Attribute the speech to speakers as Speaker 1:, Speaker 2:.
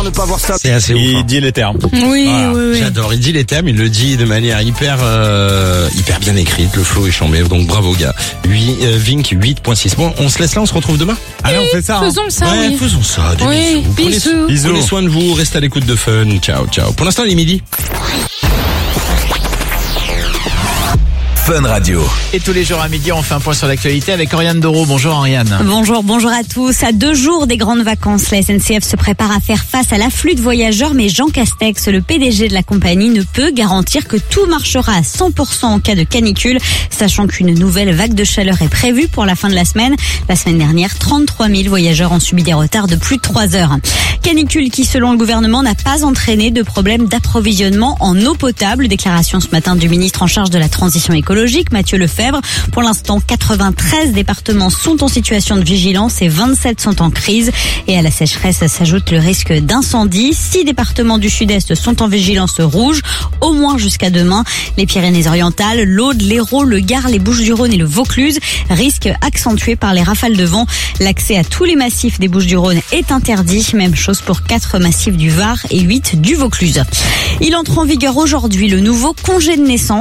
Speaker 1: Ne pas voir ça.
Speaker 2: C'est assez ouf.
Speaker 3: Il dit les termes.
Speaker 4: Oui,
Speaker 2: Voilà,
Speaker 4: oui.
Speaker 2: j'adore. Il dit les thèmes, il le dit de manière hyper bien écrite. Le flow est chambé, donc bravo gars. Vink 8.6. Bon, on se laisse là, on se retrouve demain.
Speaker 3: Allez, on fait ça.
Speaker 4: Faisons ça,
Speaker 2: Ouais,
Speaker 4: oui.
Speaker 2: faisons ça. Des
Speaker 4: Oui,
Speaker 2: bisous.
Speaker 4: bisous.
Speaker 2: Prenez soin de vous, restez à l'écoute de Fun. Ciao, ciao. Pour l'instant, il est midi.
Speaker 5: Fun Radio.
Speaker 6: Et tous les jours à midi, on fait un point sur l'actualité avec Oriane Doro. Bonjour Oriane.
Speaker 7: Bonjour à tous. À 2 jours des grandes vacances, la SNCF se prépare à faire face à l'afflux de voyageurs, mais Jean Castex, le PDG de la compagnie, ne peut garantir que tout marchera à 100% en cas de canicule, sachant qu'une nouvelle vague de chaleur est prévue pour la fin de la semaine. La semaine dernière, 33 000 voyageurs ont subi des retards de plus de 3 heures. Canicule qui, selon le gouvernement, n'a pas entraîné de problème d'approvisionnement en eau potable. Déclaration ce matin du ministre en charge de la transition écologique, Mathieu Lefebvre. Pour l'instant, 93 départements sont en situation de vigilance et 27 sont en crise. Et à la sécheresse s'ajoute le risque d'incendie. 6 départements du sud-est sont en vigilance rouge, au moins jusqu'à demain. Les Pyrénées-Orientales, l'Aude, l'Hérault, le Gard, les Bouches-du-Rhône et le Vaucluse. Risque accentué par les rafales de vent. L'accès à tous les massifs des Bouches-du-Rhône est interdit. Même chose pour 4 massifs du Var et 8 du Vaucluse. Il entre en vigueur aujourd'hui le nouveau congé de naissance.